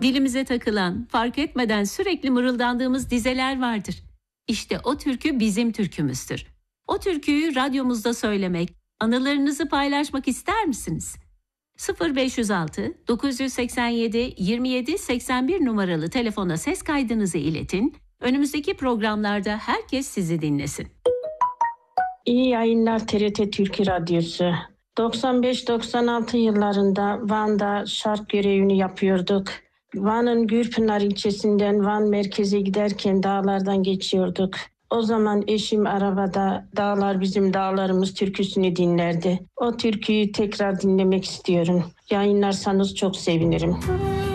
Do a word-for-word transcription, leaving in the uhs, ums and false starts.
Dilimize takılan, fark etmeden sürekli mırıldandığımız dizeler vardır. İşte o türkü bizim türkümüzdür. O türküyü radyomuzda söylemek, anılarınızı paylaşmak ister misiniz? sıfır beş yüz altı dokuz yüz seksen yedi yirmi yedi seksen bir numaralı telefona ses kaydınızı iletin. Önümüzdeki programlarda herkes sizi dinlesin. İyi yayınlar T R T Türkiye Radyosu. doksan beş doksan altı yıllarında Van'da şark görevini yapıyorduk. Van'ın Gürpınar ilçesinden Van merkeze giderken dağlardan geçiyorduk. O zaman eşim arabada "Dağlar Bizim Dağlarımız" türküsünü dinlerdi. O türküyü tekrar dinlemek istiyorum. Yayınlarsanız çok sevinirim.